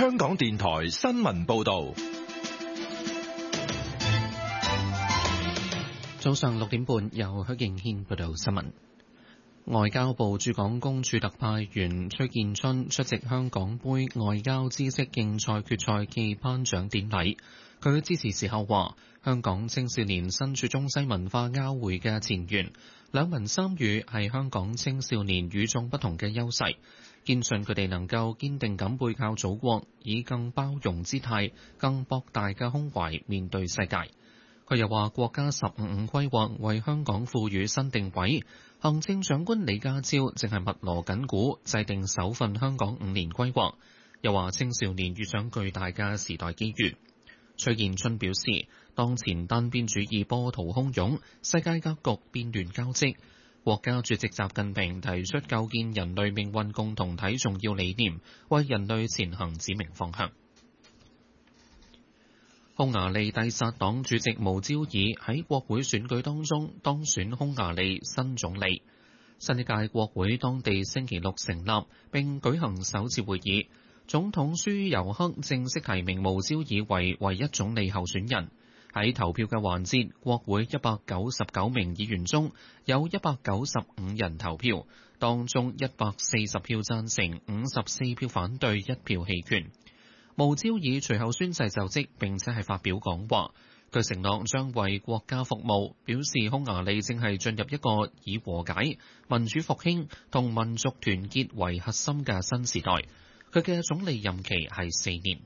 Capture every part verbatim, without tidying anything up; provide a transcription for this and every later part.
香港電台新聞報道。 早上六點半，由許敬軒報道新聞。外交部駐港公署特派員崔建春出席香港盃外交知識競賽決賽暨頒獎典禮。佢致辭時候話：香港青少年身處中西文化交匯嘅前沿，兩文三語係香港青少年與眾不同嘅優勢。堅信佢哋能夠堅定咁背靠祖國，以更包容姿態、更博大嘅胸懷面對世界。佢又話：國家十五五規劃為香港賦予新定位，行政長官李家超正係密鑼緊鼓制定首份香港五年規劃。又話青少年遇上巨大嘅時代機遇。崔建春表示，當前單邊主義波濤洶湧，世界格局變亂交織。國家主席習近平提出構建人類命運共同體重要理念，為人類前行指明方向。匈牙利蒂薩黨主席無焦爾喺國會選舉當中當選匈牙利新總理。新一屆國會當地星期六成立並舉行首次會議，總統舒尤克正式提名無焦爾為唯一總理候選人。喺投票嘅環節，國會一百九十九名議員中有一百九十五人投票，當中一百四十票贊成，五十四票反對，一票棄權。無焦爾隨後宣誓就職，並且係發表講話。佢承諾將為國家服務，表示匈牙利正係進入一個以和解、民主復興同民族團結為核心嘅新時代。佢嘅總理任期係四年。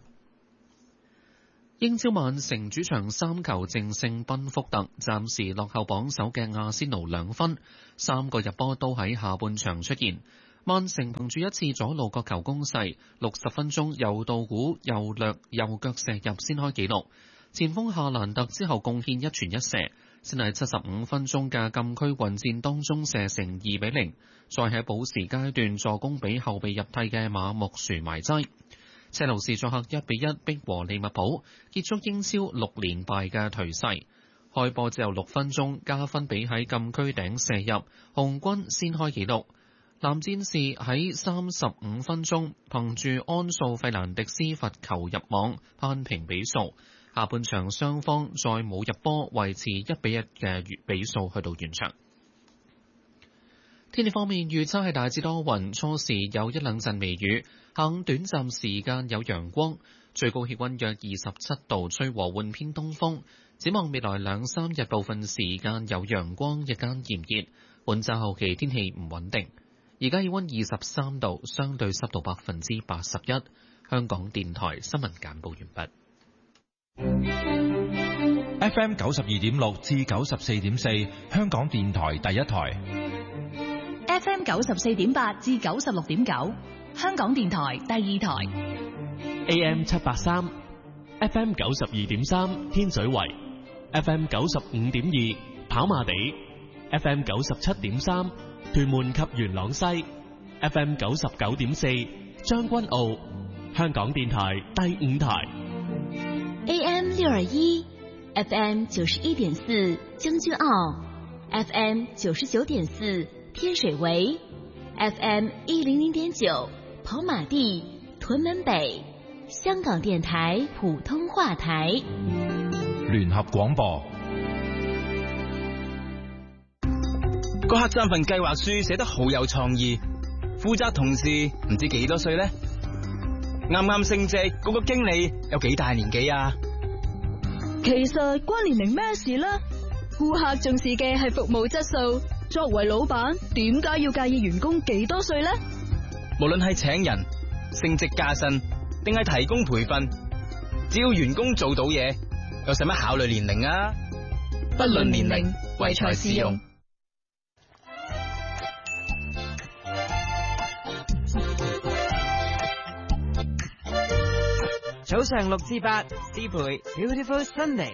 英超曼城主場三球淨勝賓福特，暫時落後榜首嘅阿仙奴兩分，三個入波都喺下半場出現。曼城憑住一次左路角球攻勢，六十分鐘右道古右掠右腳射入先開紀錄。前鋒夏蘭特之後貢獻一傳一射，先係七十五分鐘嘅禁區混戰當中射成二比零，再喺補時階段助攻俾後備入替嘅馬木殊埋齋。車路士作客一比一逼和利物浦，結束英超六連敗嘅頹勢。開波之後六分鐘加分比喺禁區頂射入，紅軍先開紀錄。藍戰士喺三十五分鐘憑住安素費蘭迪斯罰球入網扳平比數。下半場雙方再冇入波，維持一比一嘅比數去到完場。天氣方面預測係大致多雲，初時有一兩陣微雨，下午短暫時間有陽光，最高氣溫約二十七度，吹和緩偏東風。展望未來兩三日部分時間有陽光，日間炎熱。本週後期天氣唔穩定。而家氣溫二十三度，相對濕度百分之八十一。香港電台新聞簡報完畢。 F M 九十二點六至九十四點四，香港電台第一台。 F M 九十四點八至九十六點九，香港電台第二台。 A M 七八三 ，F M 九十二點三天水圍 ，F M 九十五點二跑馬地 ，F M 九十七點三屯門及元朗西 ，F M 九十九點四將軍澳，香港電台第五台。 A M 六二一 ，F M 九十一點四將軍澳 ，F M 九十九點四天水圍 ，F M 一零零點九跑馬地屯門北，香港電台普通話台。 聯合廣播。 個黑三份計劃書寫得好有創意，負責同事唔知幾多歲呢？啱啱升職嗰個經理有幾大年紀啊？ 其實關年齡咩事呢？顧客重視嘅係服務質素，作為老闆點解要介意員工幾多歲呢？ 無論係請人、升職加薪，定係提供培訓，只要員工做到嘢，又使乜考慮年齡啊？不論年齡，唯才是用。 早上六至八，思培 Beautiful Sunday。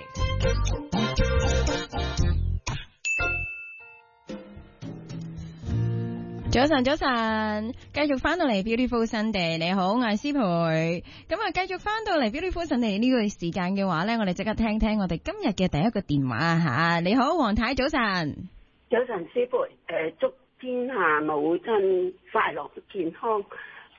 早晨，早晨，繼續翻到嚟 Beautiful Sunday。你好，我係思培。咁啊，繼續翻到嚟 Beautiful Sunday 呢個時間嘅話咧，我哋即刻聽聽我哋今日嘅第一個電話吓。你好，黃太，早晨。 早晨，思培。誒，祝天下母親快樂健康。誒、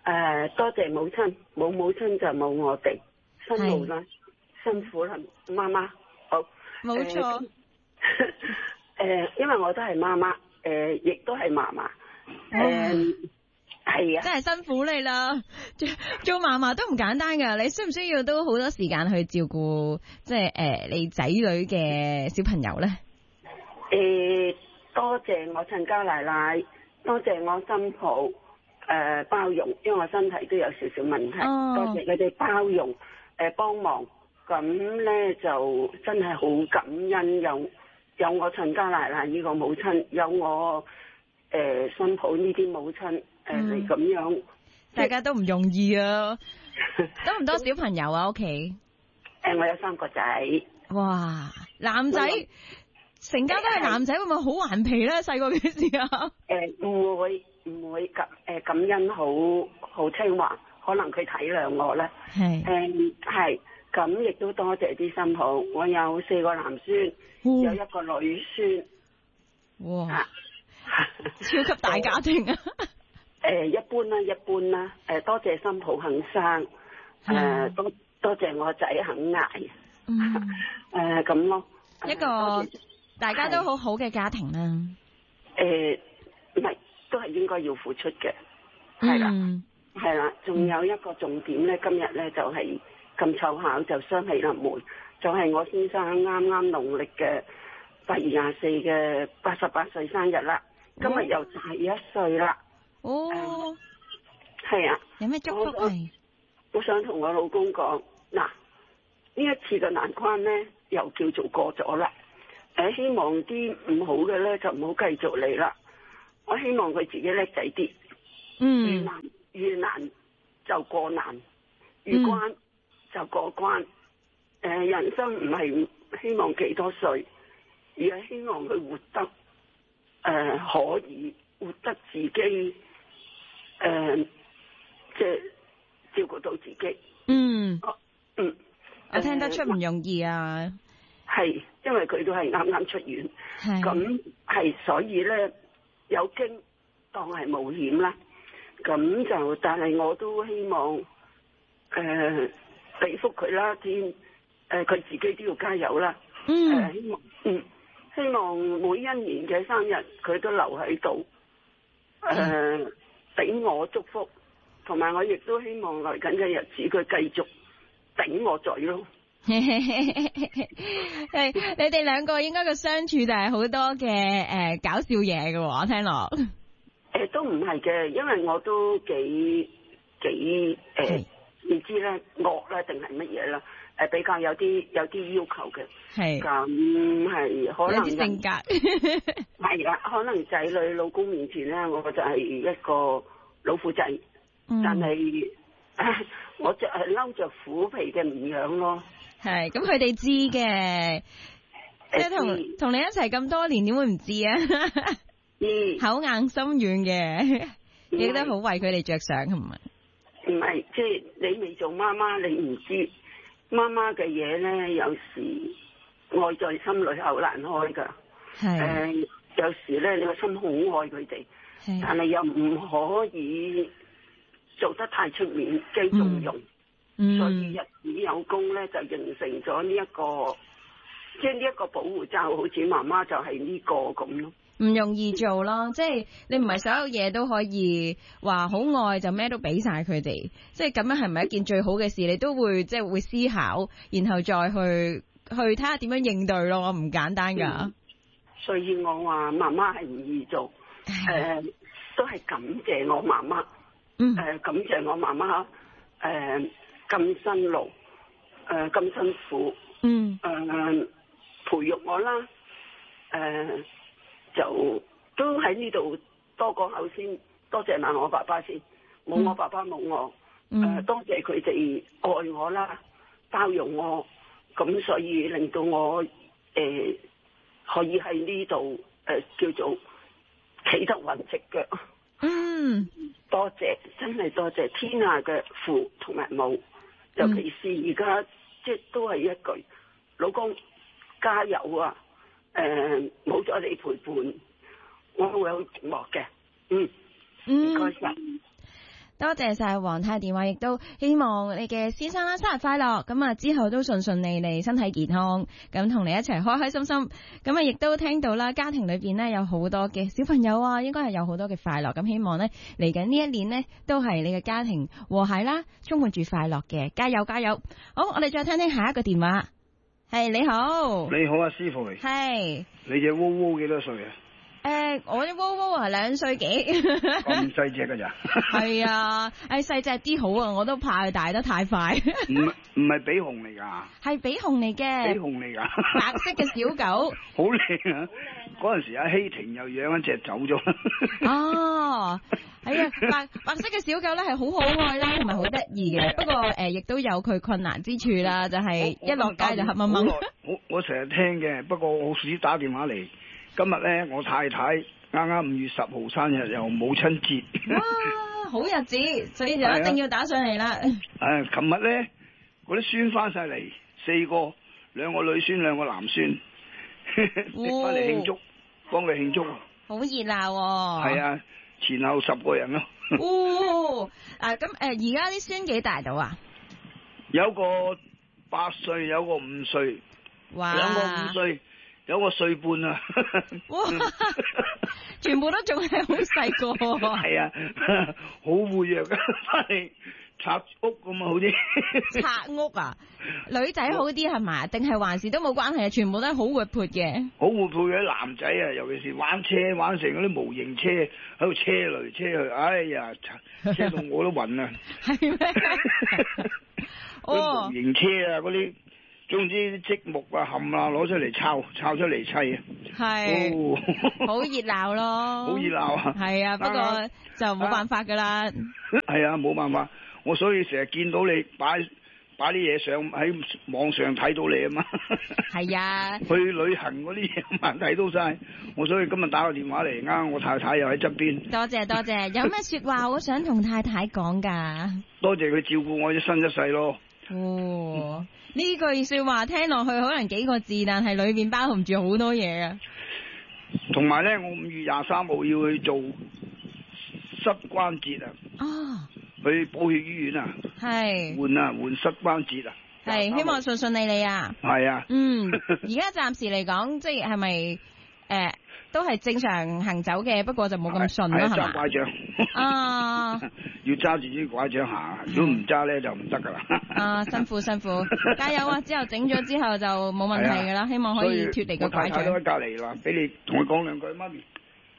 誒，多謝母親，冇母親就冇我哋，辛苦啦，辛苦啦，媽媽，好， 冇錯。誒、 呃，因為我都係媽媽，誒、呃，亦都係嫲嫲，誒、呃，係啊， 真係辛苦你啦，做做嫲嫲都唔簡單噶，你需唔需要都好多時間去照顧，即係誒你仔女嘅小朋友咧？ 誒、呃，多謝我親家奶奶，多謝我新抱。誒、呃、包容，因為我身體都有少少問題，哦、多謝佢哋包容，誒、呃、幫忙，咁咧就真係好感恩，有有我親家奶奶呢個母親，有我誒、呃、新抱呢啲母親，誒嚟咁樣， 大家都唔容易啊！多唔多小朋友啊？屋企？誒、 呃，我有三個仔。 哇，男仔，成家都係男仔，會唔會好頑皮咧？細個嘅時候？ 誒唔、呃、會。唔會感誒感恩好好聽話，可能佢體諒我咧。係誒係，咁亦都多謝啲新抱。我有四個男孫，哦、有一個女孫。哇！啊、 超級大家庭啊！ 誒、呃、一般啦，一般啦。誒、呃、多謝新抱肯生，誒、呃、多多謝我仔肯捱。嗯。誒咁、呃、咯。 一個大家都好好嘅家庭啦。 誒唔係。都係應該要付出嘅，係啦，係啦、嗯，仲有一個重點咧，今日咧就係咁湊巧就雙喜臨門，就係、是、我先生啱啱農曆嘅八月廿四嘅八十八歲生日啦，今日又大一歲啦。哦，係、嗯、啊， 有咩祝福係？ 我想同我老公講，嗱，呢一次嘅難關咧又叫做過咗啦，誒，希望啲唔好嘅咧就唔好繼續嚟啦。我希望佢自己叻仔啲，嗯，遇難遇難就過難，遇關就過關。誒、嗯呃，人生唔係希望幾多歲，而係希望佢活得誒、呃、可以活得自己，誒、呃，即係照顧到自己。嗯，哦、嗯， 我聽得出唔容易啊。 係、呃，因為佢都係啱啱出院，咁係，所以咧。有驚當係冒險啦，咁就但係我都希望誒俾福佢啦，天誒佢、呃、自己都要加油啦。嗯、呃，希望嗯希望每一年嘅生日佢都留喺度，誒俾我祝福，同埋我亦都希望來緊嘅日子佢繼續頂我嘴咯。 係你哋兩個應該個相處就係好多嘅誒、呃、搞笑嘢嘅，我聽落。誒、 呃，都唔係嘅，因為我都幾幾誒唔知咧惡啦定係乜嘢啦，誒、呃、比較有啲有啲要求嘅。係。咁係可能性格。係啦，可能仔女老公面前咧，我就係一個老虎仔，嗯、但係、呃、我就係嬲着虎皮嘅唔樣咯。 係，咁佢哋知嘅，即係同同你一齊咁多年，點會唔知啊？嗯，口硬心軟嘅，亦都好為佢哋着想，係咪？ 唔係，即係你未做媽媽，你唔知媽媽嘅嘢咧，有時愛在心裏口難開噶。係，誒、呃，有時咧，你個心好愛佢哋，但係又唔可以做得太出面，既縱容。嗯嗯、所以日子有功咧，就形成咗呢一個，即係呢一個保護罩，好似媽媽就係呢個咁咯。 唔容易做咯，即係你唔係所有嘢都可以話好愛就咩都俾晒佢哋，即係咁樣係咪一件最好嘅事？你都會即係會思考，然後再去去睇下點樣應對咯，唔簡單噶、嗯。 所以我話媽媽係唔易做，誒、呃，都係感謝我媽媽，誒、嗯呃，感謝我媽媽，誒、呃。咁辛勞，誒、呃、咁辛苦，嗯，誒、呃、培育我啦，誒、呃、就都喺呢度多講口先，多謝埋我爸爸先，冇我爸爸冇我，誒、嗯呃、多謝佢哋愛我啦，包容我，咁所以令到我誒、呃、可以喺呢度誒叫做企得穩隻腳。嗯，多謝，真係多謝天下嘅父同埋母。尤其是而家，即係都係一句，老公加油啊！誒、呃，冇咗你陪伴，我會好寂寞嘅。嗯，唔該晒。 多謝晒黃太電話，亦都希望你嘅先生啦生日快樂，咁啊之後都順順利利，身體健康，咁同你一齊開開心心，咁啊亦都聽到啦，家庭裏邊呢有好多嘅小朋友啊，應該係有好多嘅快樂，咁希望呢嚟緊呢一年呢都係你嘅家庭和諧啦，充滿住快樂嘅，加油加油！好，我哋再聽聽下一個電話，係你好， 你好啊，師傅， 係， 你隻窩窩幾多歲啊？ 誒、呃，我啲窩窩係兩歲幾， 咁細隻噶咋？ 係啊，誒細隻啲好啊，我都怕佢大得太快。 唔係唔係比熊嚟噶？ 係比熊嚟嘅， 比熊嚟噶， 白色嘅小狗， 好靚啊！嗰陣時阿希婷又養一隻走咗。 哦，係啊，白白色嘅小狗咧係好可愛啦，同埋好得意嘅。不過誒，亦、呃、都有佢困難之處啦，就係、是、一落街就黑掹掹。 我我成日聽嘅，不過我好少打電話嚟。今日咧，我太太啱啱五月十號生日，又母親節。 哇，好日子，所以就一定要打上嚟啦。誒、 啊，琴日咧，嗰啲孫翻晒嚟，四個，兩個女孫，兩個男孫，翻嚟慶祝，幫佢慶祝。 好熱鬧喎。係啊，前後十個人咯。 哦，啊，咁誒，而家啲孫幾大到啊？ 有個八歲，有個五歲， 哇， 兩個五歲。有個歲半啊！ 哇，全部都仲係好細個。 係啊，好活躍噶，翻嚟拆屋咁啊，好啲。 拆屋啊？女仔好啲係咪？定係還是都冇關係啊？全部都係好活潑嘅。 好活潑嘅男仔啊，尤其是玩車，玩成嗰啲模型車喺度車嚟車去，哎呀，車到我都暈啊！ 係咩？ 哦，模型車啊，嗰啲。總之啲積木啊冚啊攞出嚟抄抄出嚟砌啊， 係，好熱鬧咯， 好熱鬧啊， 係啊，不過就冇辦法噶啦， 係啊，冇辦法，我所以成日見到你擺擺啲嘢上喺網上睇到你啊嘛， 係啊， 去旅行嗰啲嘢嘛睇到晒，我所以今日打個電話嚟，啱我太太又喺側邊， 多謝多謝，有咩說話我想同太太講噶？ 多謝佢照顧我一生一世咯。 哦，呢句說話聽落去可能幾個字，但係裏面包含住好多嘢啊。 同埋咧，我五月廿三號要去做膝關節啊。 哦。 去寶血醫院啊。係。換啊，換膝關節啊。 係，希望順順利利啊。係啊。嗯，而家暫時嚟講，即係係咪誒都係正常行走嘅，不過就冇咁順咯，係嘛？ 揸拐杖。啊。要揸住啲拐杖行，如果唔揸咧就唔得噶啦。 啊，辛苦辛苦，加油啊！之後整咗之後就冇問題噶啦，希望可以脫離個拐杖。 我太太都喺隔籬啦，俾你同佢講兩句，媽咪。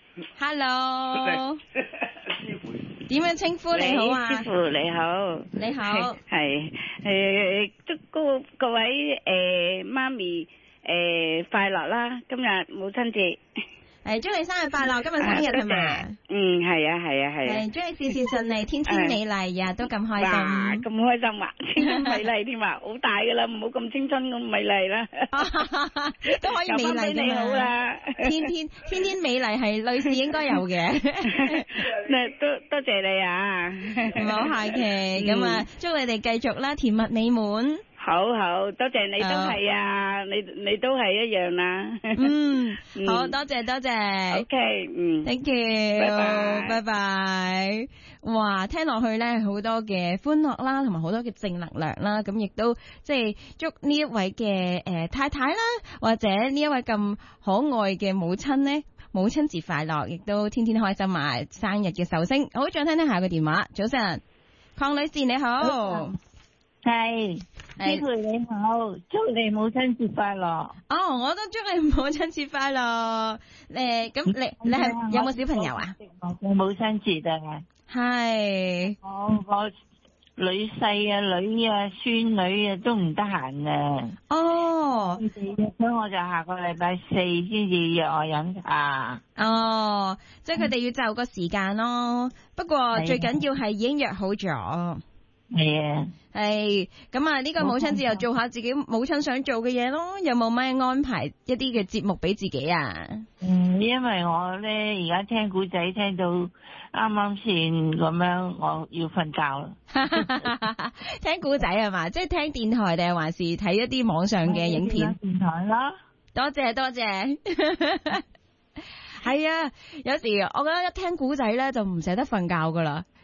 Hello。點樣稱呼你好啊？ 師傅你好。 你好。 係誒，祝各各位誒媽咪誒快樂啦！今日母親節。 係祝你生日快樂，今日生日係咪？ 嗯，係啊，係啊，係啊。 係祝你事事順利，天天美麗，日日都咁開心。 咁開心啊！天天美麗添啊，好大噶啦，唔好咁青春咁美麗啦。 都可以美麗噶嘛。 你好啦， 天天天天美麗係女士應該有嘅。 多多謝你啊！ 唔好客氣，咁啊，祝你哋繼續啦，甜蜜美滿。 好好，多謝你都係啊，你你都係一樣啦。 嗯，好多謝多謝。 OK， 嗯 ，Thank you， 拜拜， 拜拜。哇，聽落去咧好多嘅歡樂啦，同埋好多嘅正能量啦，咁亦都即係祝呢一位嘅誒太太啦，或者呢一位咁可愛嘅母親咧，母親節快樂，亦都天天開心啊！生日嘅壽星，好，再聽聽下個電話。早晨，鄺女士你好。 係，師傅你好，祝你母親節快樂。 哦，我都祝你母親節快樂。誒，咁你你係有冇小朋友啊？ 我母親節啊， 係。 我我女婿啊、女啊、孫女啊都唔得閒啊。 哦。 所以我就下個禮拜四先至約我飲茶。 哦，即係佢哋要就個時間咯。不過最緊要係已經約好咗。 係啊， 係咁啊！呢個母親節又做下自己母親想做嘅嘢咯。有冇咩安排一啲嘅節目俾自己啊？ 嗯，因為我咧而家聽古仔聽到啱啱先咁樣，我要瞓覺啦。 聽古仔係嘛？即係聽電台定係還是睇一啲網上嘅影片？ 電台啦。 多謝多謝。係啊，有時我覺得一聽古仔咧就唔捨得瞓覺噶啦。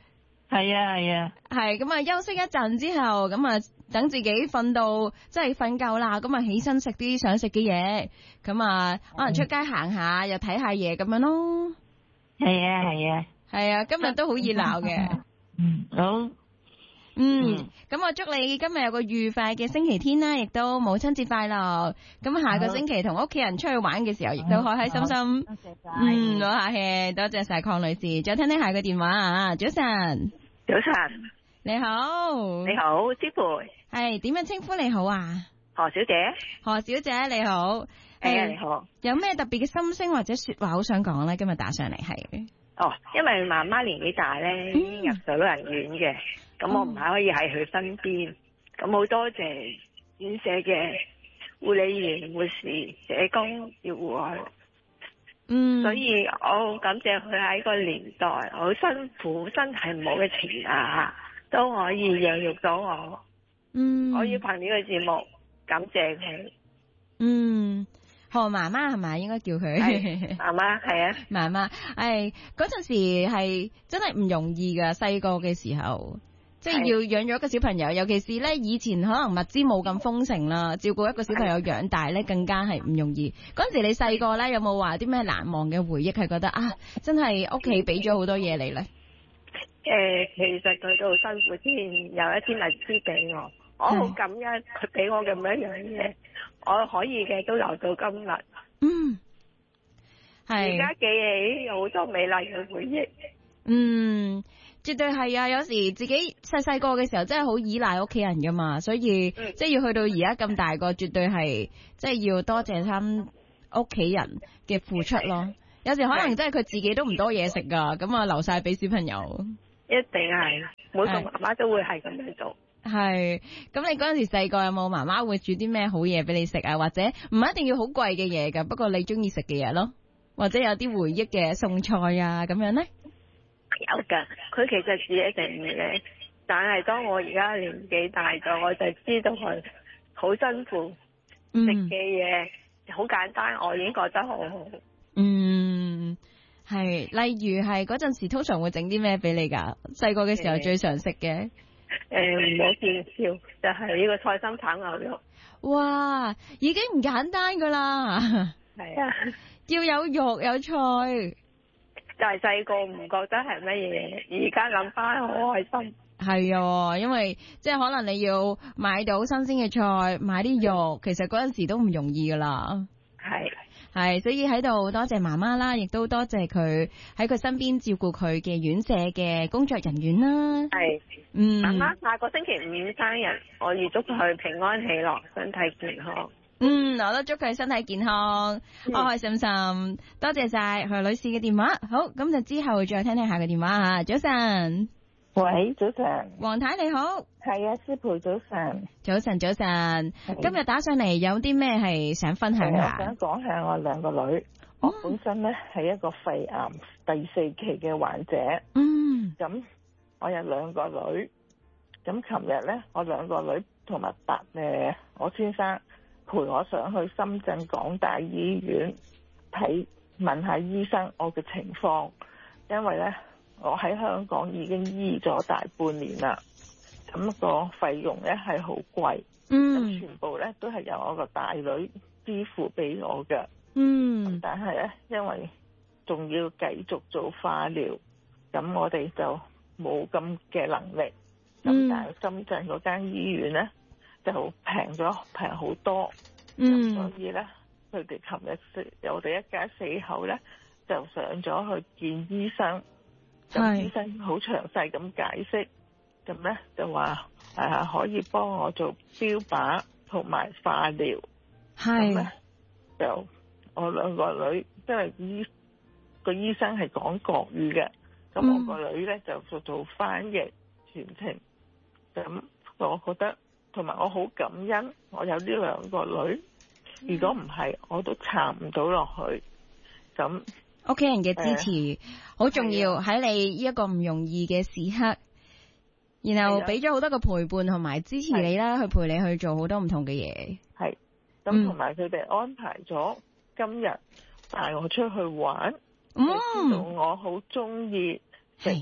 係啊係啊， 係咁啊，休息一陣之後，咁啊等自己瞓到即係瞓夠啦，咁啊起身食啲想食嘅嘢，咁啊可能出街行下，又睇下嘢咁樣咯。 係啊係啊， 係啊，今日都好熱鬧嘅。 嗯，好。 嗯，咁我祝你今日有個愉快嘅星期天啦，亦都母親節快樂。咁下個星期同屋企人出去玩嘅時候，亦都開開心心。多謝晒。嗯，唔好客氣，多謝晒鄺女士。再聽聽下個電話啊，早晨。 早晨。 你好。 你好，師培。 係點樣稱呼你好啊？ 何小姐。 何小姐你好。 係啊，你好。 有咩特別嘅心聲或者說話好想講咧？今日打上嚟係。 哦，因為媽媽年紀大咧，已經入咗老人院嘅。咁我唔係可以喺佢身邊，咁好多謝院舍嘅護理員、護士、社工照顧佢。 嗯， 所以我好感謝佢喺個年代好辛苦、身體唔好嘅情況下，都可以養育到我。 嗯， 我要憑呢個節目感謝佢。 嗯，何媽媽係咪應該叫佢？ 係媽媽，係啊， 媽媽。係嗰陣時係真係唔容易噶，細個嘅時候。即係要養咗一個小朋友，尤其是咧以前可能物資冇咁豐盛啦，照顧一個小朋友養大咧更加係唔容易。嗰陣時你細個咧有冇話啲咩難忘嘅回憶係覺得啊，真係屋企俾咗好多嘢你咧？誒、 呃，其實佢都好辛苦，之前有一啲物資俾我，我好感恩佢俾我咁樣樣嘢，我可以嘅都留到今日。 嗯，係。 而家記起有好多美麗嘅回憶。 嗯。絕對係啊！有時自己細細個嘅時候真係好依賴屋企人噶嘛，所以、嗯、即係要去到而家咁大個，絕對係即係要多謝翻屋企人嘅付出咯。有時可能真係佢自己都唔多嘢食噶，咁啊留晒俾小朋友。 一定係，每個媽媽都會係咁樣做。 係，咁你嗰陣時細個有冇媽媽會煮啲咩好嘢俾你食啊？或者唔一定要好貴嘅嘢噶，不過你中意食嘅嘢咯，或者有啲回憶嘅餸菜啊咁樣咧？ 有噶，佢其實煮嘢食唔嘅，但係當我而家年紀大咗，我就知道佢好辛苦，食嘅嘢好簡單，我已經覺得好好。 嗯，係，例如係嗰陣時通常會整啲咩俾你噶？細個嘅時候最常食嘅？ 誒，唔好見笑，就係、是、呢個菜心炒牛肉。 哇，已經唔簡單噶啦。 係啊， 要有肉有菜。 就係細個唔覺得係乜嘢，而家諗翻好開心。 係啊，因為即係可能你要買到新鮮嘅菜，買啲肉，其實嗰陣時都唔容易噶啦。 係係，所以喺度多謝媽媽啦，亦都多謝佢喺佢身邊照顧佢嘅院舍嘅工作人員啦。係，嗯， 媽媽下個星期五生日，我預祝佢平安喜樂，身體健康。 嗯，我都祝佢身體健康，開開心心。多謝晒何女士嘅電話。好，咁就之後再聽聽下個電話啊。早晨， 喂，早晨， 黃太你好， 係啊，師培早晨， 早晨早晨。今日打上嚟有啲咩係想分享下？ 我想講下我兩個女，嗯、我本身咧係一個肺癌第四期嘅患者。 嗯， 咁我有兩個女，咁琴日咧我兩個女同埋白誒我先生。陪我上去深圳港大醫院睇，問下醫生我嘅情況，因為咧我喺香港已經醫咗大半年啦，咁、那個費用咧係好貴， 嗯， 全部咧都係由我個大女支付俾我嘅， 嗯， 但係咧因為仲要繼續做化療，咁我哋就冇咁嘅能力，咁、嗯、但係深圳嗰間醫院咧。就平咗平好多， 嗯， 所以咧，佢哋琴日四，我哋一家四口咧，就上咗去見醫生，咁醫生好詳細咁解釋，咁咧就話誒可以幫我做標靶同埋化療， 係， 咁咧就我兩個女，因為醫個醫生係講國語嘅，咁我個女咧就做做翻譯全程，咁我覺得。同埋我好感恩，我有呢兩個女，如果唔係，我都撐唔到落去。咁屋企人嘅支持好、呃、重要，喺你呢一個唔容易嘅時刻，然後俾咗好多個陪伴同埋支持你啦，去陪你去做好多唔同嘅嘢。 係，咁同埋佢哋安排咗今日帶我出去玩，嗯，知道我好中意食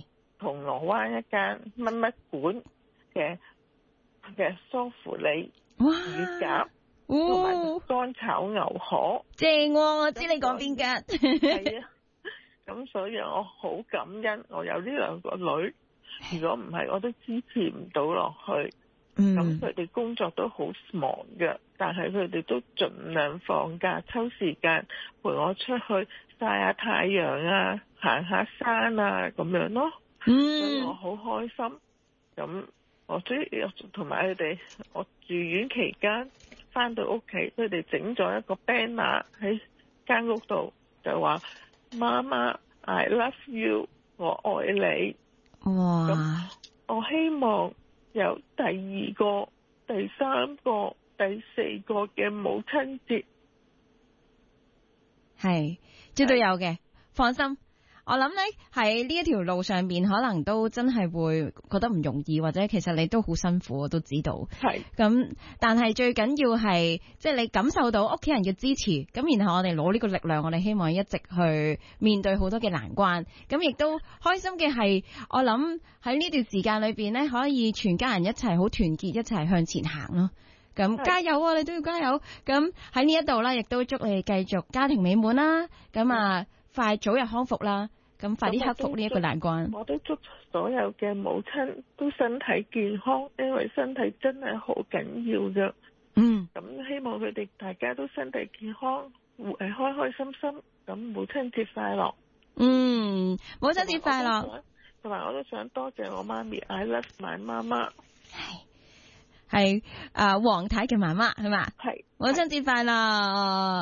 銅鑼灣一間乜乜館嘅嘅梳芙梨乳鴿，同埋乾炒牛河， 正喎、啊！我知你講邊間。 係啊，咁所以我好感恩我有呢兩個女，如果唔係我都支持唔到落去。咁佢哋工作都好忙嘅，但係佢哋都盡量放假抽時間陪我出去曬下太陽啊，行下山啊咁樣咯。嗯，所以我好開心。咁我所以同埋佢哋，我住院期間翻到屋企，佢哋整咗一個 banner 喺間屋度，就話媽媽 I love you， 我愛你。 哇！ 咁我希望有第二個、第三個、第四個嘅母親節， 係絕對有嘅，放心。我諗咧喺呢一條路上邊，可能都真係會覺得唔容易，或者其實你都好辛苦，我都知道。 係咁，但係最緊要係即係你感受到屋企人嘅支持，咁然後我哋攞呢個力量，我哋希望一直去面對好多嘅難關。咁亦都開心嘅係，我諗喺呢段時間裏邊咧，可以全家人一齊好團結，一齊向前行咯。咁加油啊！你都要加油。咁喺呢一度咧，亦都祝你繼續家庭美滿啦。咁啊〜快早日康復啦！咁快啲克服呢一個難關。 我都祝所有嘅母親都身體健康，因為身體真係好緊要嘅。 嗯。 咁希望佢哋大家都身體健康，誒開開心心。咁母親節快樂。 嗯，母親節快樂。 同埋我都想多謝我媽咪 ，I love my 媽媽。 係係誒黃太嘅媽媽係嘛？ 係。 母親節快樂。